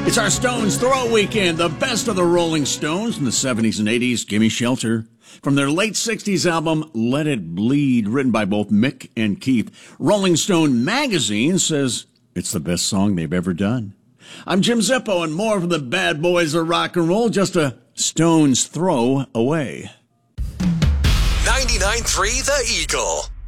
It's our Stones Throw Weekend, the best of the Rolling Stones from the 70s and 80s. Gimme Shelter. From their late 60s album, Let It Bleed, written by both Mick and Keith. Rolling Stone magazine says it's the best song they've ever done. I'm Jim Zippo, and more from the bad boys of rock and roll, just a stone's throw away. 99.3 The Eagle.